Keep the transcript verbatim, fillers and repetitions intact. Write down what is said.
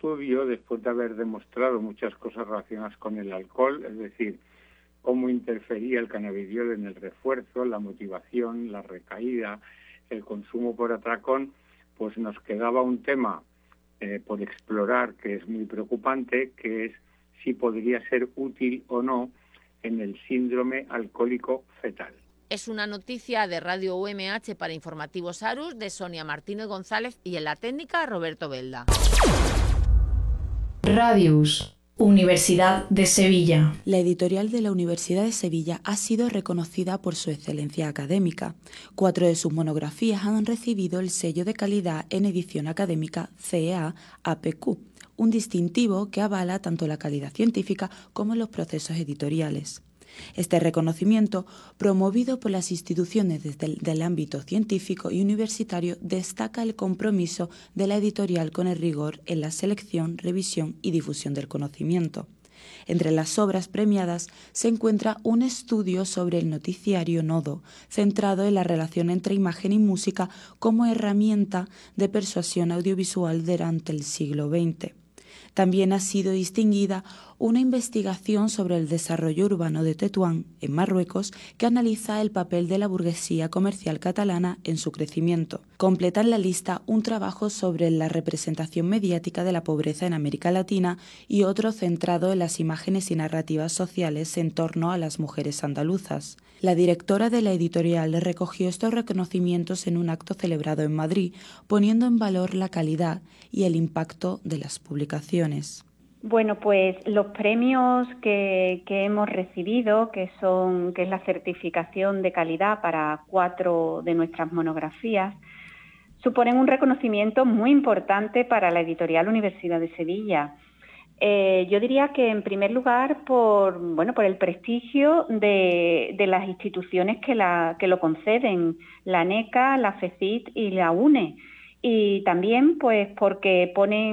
estudio, después de haber demostrado muchas cosas relacionadas con el alcohol, es decir, cómo interfería el cannabidiol en el refuerzo, la motivación, la recaída, el consumo por atracón, pues nos quedaba un tema eh, por explorar que es muy preocupante, que es si podría ser útil o no en el síndrome alcohólico fetal. Es una noticia de Radio U M H para Informativos Arús, de Sonia Martínez González, y en la técnica Roberto Belda. Radius, Universidad de Sevilla. La editorial de la Universidad de Sevilla ha sido reconocida por su excelencia académica. Cuatro de sus monografías han recibido el sello de calidad en edición académica C E A A P Q, un distintivo que avala tanto la calidad científica como los procesos editoriales. Este reconocimiento, promovido por las instituciones desde el del ámbito científico y universitario, destaca el compromiso de la editorial con el rigor en la selección, revisión y difusión del conocimiento. Entre las obras premiadas se encuentra un estudio sobre el noticiario Nodo, centrado en la relación entre imagen y música como herramienta de persuasión audiovisual durante el siglo veinte. También ha sido distinguida una investigación sobre el desarrollo urbano de Tetuán, en Marruecos, que analiza el papel de la burguesía comercial catalana en su crecimiento. Completan la lista un trabajo sobre la representación mediática de la pobreza en América Latina y otro centrado en las imágenes y narrativas sociales en torno a las mujeres andaluzas. La directora de la editorial recogió estos reconocimientos en un acto celebrado en Madrid, poniendo en valor la calidad y el impacto de las publicaciones. Bueno, pues los premios que, que hemos recibido, que son que es la certificación de calidad para cuatro de nuestras monografías, suponen un reconocimiento muy importante para la editorial Universidad de Sevilla. Eh, yo diría que en primer lugar por bueno por el prestigio de, de las instituciones que, la, que lo conceden, la NECA, la FECIT y la UNE, y también pues porque ponen